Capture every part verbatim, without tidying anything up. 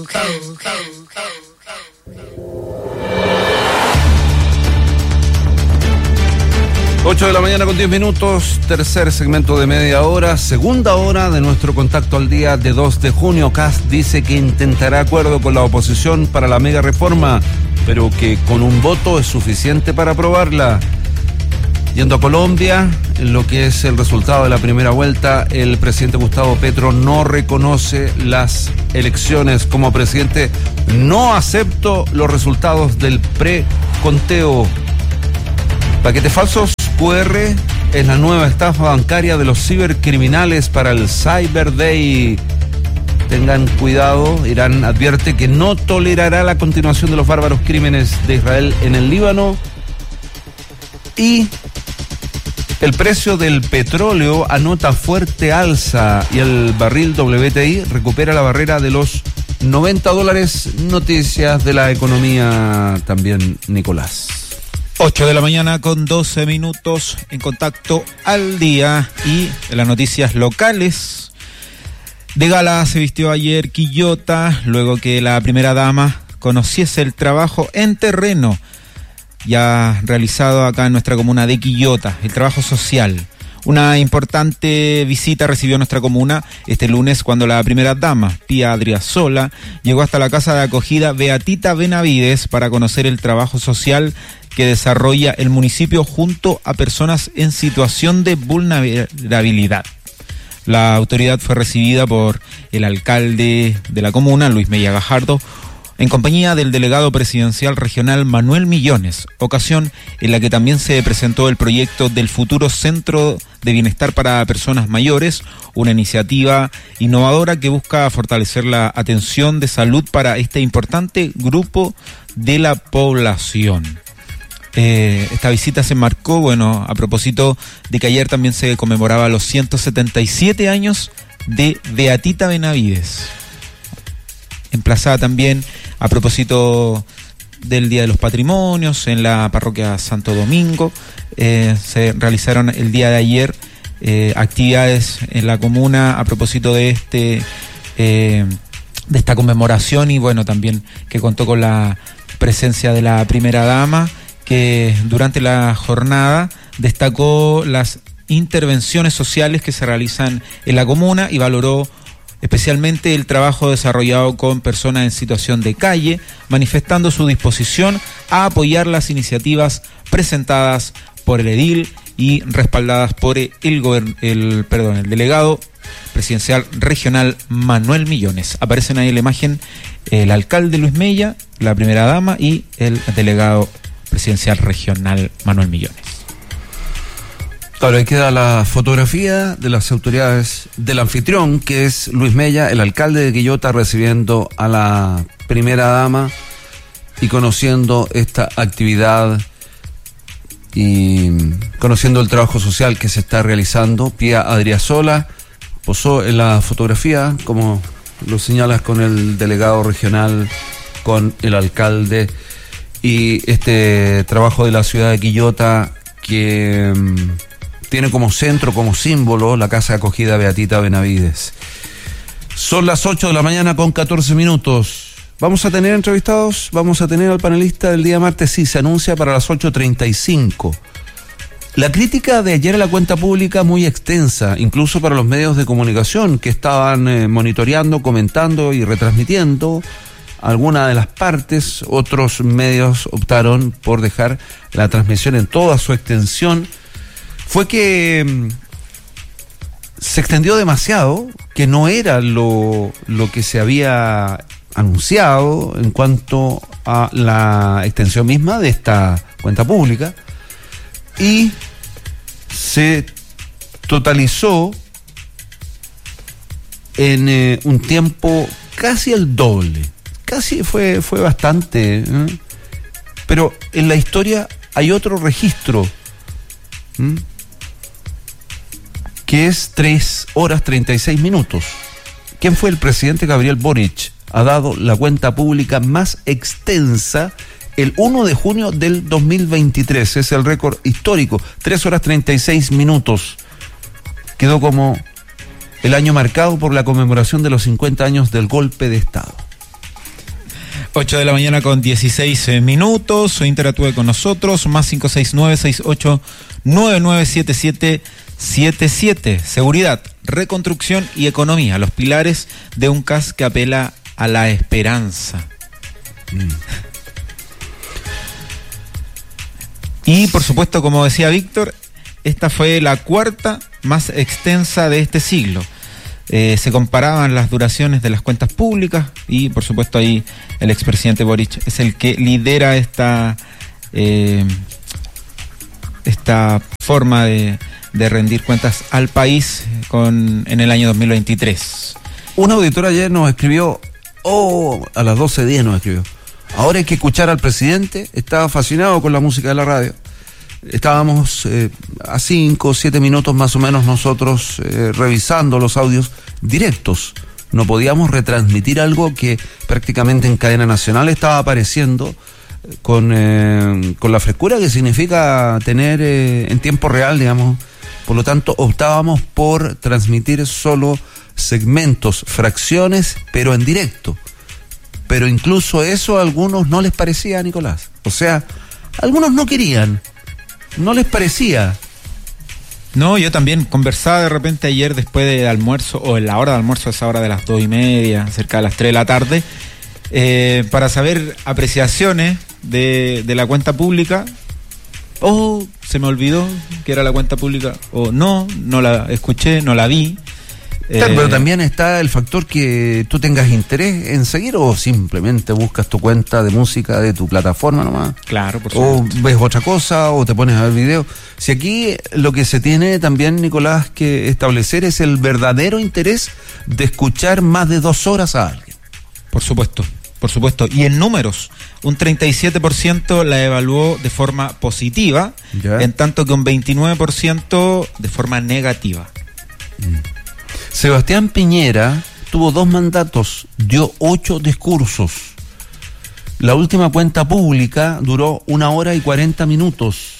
ocho de la mañana con diez minutos, tercer segmento de media hora, segunda hora de nuestro contacto al día de dos de junio. Kast dice que intentará acuerdo con la oposición para la mega reforma, pero que con un voto es suficiente para aprobarla. Yendo a Colombia, en lo que es el resultado de la primera vuelta, el presidente Gustavo Petro no reconoce las elecciones. Como presidente, no acepto los resultados del pre-conteo. Paquetes falsos Q R es la nueva estafa bancaria de los cibercriminales para el Cyber Day. Tengan cuidado, Irán advierte que no tolerará la continuación de los bárbaros crímenes de Israel en el Líbano. Y el precio del petróleo anota fuerte alza y el barril W T I recupera la barrera de los noventa dólares. Noticias de la economía también, Nicolás. ocho de la mañana con doce minutos en contacto al día y en las noticias locales. De gala se vistió ayer Quillota luego que la primera dama conociese el trabajo en terreno ya realizado acá en nuestra comuna de Quillota, el trabajo social. Una importante visita recibió nuestra comuna este lunes cuando la primera dama, Pía Adriasola, llegó hasta la casa de acogida Beatita Benavides para conocer el trabajo social que desarrolla el municipio junto a personas en situación de vulnerabilidad. La autoridad fue recibida por el alcalde de la comuna, Luis Mella Gajardo, en compañía del delegado presidencial regional Manuel Millones, ocasión en la que también se presentó el proyecto del futuro Centro de Bienestar para Personas Mayores, una iniciativa innovadora que busca fortalecer la atención de salud para este importante grupo de la población. Eh, esta visita se marcó, bueno, a propósito de que ayer también se conmemoraba los ciento setenta y siete años de Beatita Benavides. Emplazada también a propósito del Día de los Patrimonios en la parroquia Santo Domingo, eh, se realizaron el día de ayer eh, actividades en la comuna a propósito de este eh, de esta conmemoración y bueno, también que contó con la presencia de la primera dama, que durante la jornada destacó las intervenciones sociales que se realizan en la comuna y valoró especialmente el trabajo desarrollado con personas en situación de calle, manifestando su disposición a apoyar las iniciativas presentadas por el edil y respaldadas por el, gobern- el, perdón, el delegado presidencial regional Manuel Millones. Aparecen ahí en la imagen el alcalde Luis Mella, la primera dama y el delegado presidencial regional Manuel Millones. Claro, ahí queda la fotografía de las autoridades del anfitrión, que es Luis Mella, el alcalde de Quillota, recibiendo a la primera dama y conociendo esta actividad y conociendo el trabajo social que se está realizando. Pía Adriasola posó en la fotografía, como lo señalas, con el delegado regional, con el alcalde, y este trabajo de la ciudad de Quillota que tiene como centro, como símbolo, la casa de acogida Beatita Benavides. Son las ocho de la mañana con catorce minutos. ¿Vamos a tener entrevistados? ¿Vamos a tener al panelista del día martes? Sí, se anuncia para las ocho treinta y cinco. La crítica de ayer a la cuenta pública muy extensa, incluso para los medios de comunicación que estaban eh, monitoreando, comentando y retransmitiendo alguna de las partes. Otros medios optaron por dejar la transmisión en toda su extensión. Fue que mmm, se extendió demasiado, que no era lo, lo que se había anunciado en cuanto a la extensión misma de esta cuenta pública, y se totalizó en eh, un tiempo casi el doble. Casi fue, fue bastante, ¿eh? Pero en la historia hay otro registro, ¿eh? que es tres horas treinta y seis minutos. ¿Quién fue el presidente Gabriel Boric? Ha dado la cuenta pública más extensa el uno de junio del dos mil veintitrés. Es el récord histórico, tres horas treinta y seis minutos. Quedó como el año marcado por la conmemoración de los cincuenta años del golpe de Estado. ocho de la mañana con dieciséis minutos. O interactúe con nosotros. Más cinco seis nueve, seis ocho nueve nueve siete siete siete siete. Seguridad, reconstrucción y economía. Los pilares de un C A S que apela a la esperanza. Mm. Y por supuesto, como decía Víctor, esta fue la cuarta más extensa de este siglo. Eh, se comparaban las duraciones de las cuentas públicas y por supuesto ahí el expresidente Boric es el que lidera esta eh, esta forma de, de rendir cuentas al país con en el año dos mil veintitrés. Un auditor ayer nos escribió, oh, a las doce diez nos escribió, ahora hay que escuchar al presidente. Estaba fascinado con la música de la radio. Estábamos eh, a cinco o siete minutos más o menos nosotros eh, revisando los audios directos. No podíamos retransmitir algo que prácticamente en cadena nacional estaba apareciendo con, eh, con la frescura que significa tener eh, en tiempo real, digamos. Por lo tanto, optábamos por transmitir solo segmentos, fracciones, pero en directo. Pero incluso eso a algunos no les parecía, Nicolás. O sea, algunos no querían. ¿No les parecía? No, yo también conversaba de repente ayer después del almuerzo, o en la hora de almuerzo, a esa hora de las dos y media, cerca de las tres de la tarde, eh, para saber apreciaciones de, de la cuenta pública. Oh, se me olvidó que era la cuenta pública. O no, no la escuché, no la vi. Claro, eh, pero también está el factor que tú tengas interés en seguir o simplemente buscas tu cuenta de música de tu plataforma nomás. Claro, por supuesto. O ves otra cosa o te pones a ver videos. Si aquí lo que se tiene también, Nicolás, que establecer es el verdadero interés de escuchar más de dos horas a alguien. Por supuesto, por supuesto. Y en números, un treinta y siete por ciento la evaluó de forma positiva, ¿ya? En tanto que un veintinueve por ciento de forma negativa. Mm. Sebastián Piñera tuvo dos mandatos, dio ocho discursos. La última cuenta pública duró una hora y cuarenta minutos.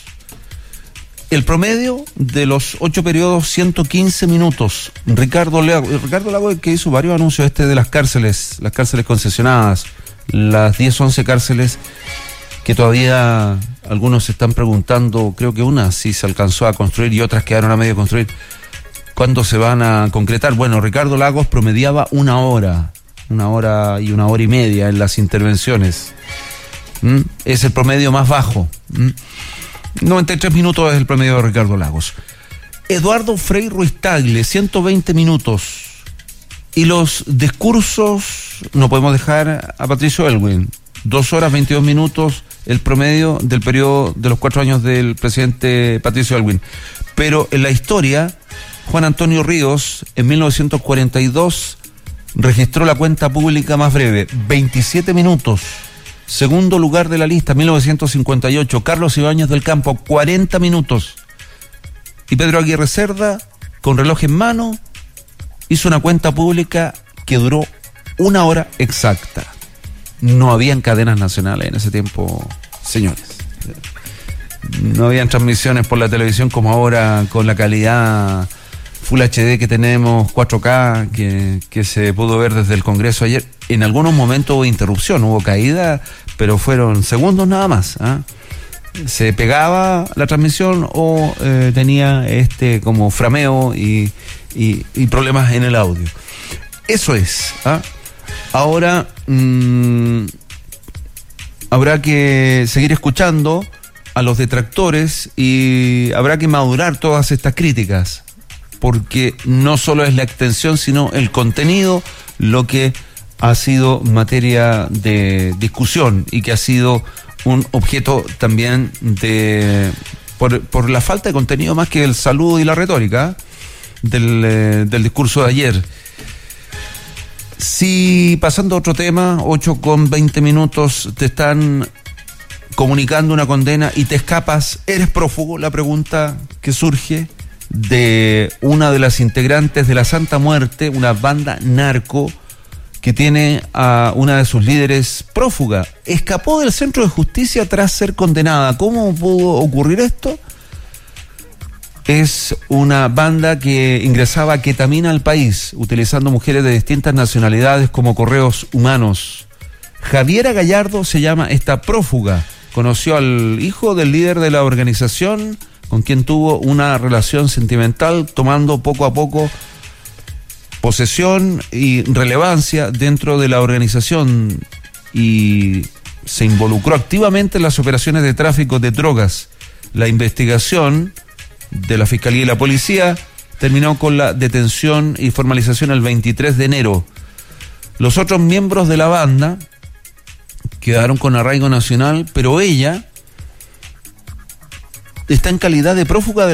El promedio de los ocho periodos, ciento quince minutos. Ricardo Lago, Ricardo Lago que hizo varios anuncios este de las cárceles, las cárceles concesionadas, las diez, once cárceles que todavía algunos se están preguntando, creo que una sí se alcanzó a construir y otras quedaron a medio construir. ¿Cuándo se van a concretar? Bueno, Ricardo Lagos promediaba una hora, una hora y una hora y media en las intervenciones. ¿Mm? Es el promedio más bajo. ¿Mm? noventa y tres minutos es el promedio de Ricardo Lagos. Eduardo Frei Ruiz Tagle, ciento veinte minutos. Y los discursos, no podemos dejar a Patricio Aylwin, dos horas veintidós minutos, el promedio del periodo de los cuatro años del presidente Patricio Aylwin. Pero en la historia, Juan Antonio Ríos, en mil novecientos cuarenta y dos, registró la cuenta pública más breve, veintisiete minutos. Segundo lugar de la lista, mil novecientos cincuenta y ocho, Carlos Ibáñez del Campo, cuarenta minutos. Y Pedro Aguirre Cerda, con reloj en mano, hizo una cuenta pública que duró una hora exacta. No habían cadenas nacionales en ese tiempo, señores. No habían transmisiones por la televisión como ahora, con la calidad Full H D que tenemos, cuatro K, que, que se pudo ver desde el Congreso ayer. En algunos momentos hubo interrupción, hubo caída, pero fueron segundos nada más. ¿eh? Se pegaba la transmisión o eh, tenía este como frameo y, y, y problemas en el audio. Eso es. ¿eh? Ahora mmm, habrá que seguir escuchando a los detractores y habrá que madurar todas estas críticas, porque no solo es la extensión, sino el contenido lo que ha sido materia de discusión y que ha sido un objeto también de por, por la falta de contenido más que el saludo y la retórica del, eh, del discurso de ayer. Si pasando a otro tema, ocho con veinte minutos, te están comunicando una condena y te escapas, ¿eres prófugo? La pregunta que surge de una de las integrantes de la Santa Muerte, una banda narco que tiene a una de sus líderes prófuga. Escapó del centro de justicia tras ser condenada. ¿Cómo pudo ocurrir esto? Es una banda que ingresaba ketamina al país, utilizando mujeres de distintas nacionalidades como correos humanos. Javiera Gallardo se llama esta prófuga. Conoció al hijo del líder de la organización, con quien tuvo una relación sentimental, tomando poco a poco posesión y relevancia dentro de la organización, y se involucró activamente en las operaciones de tráfico de drogas. La investigación de la Fiscalía y la Policía terminó con la detención y formalización el veintitrés de enero. Los otros miembros de la banda quedaron con arraigo nacional, pero ella está en calidad de prófuga de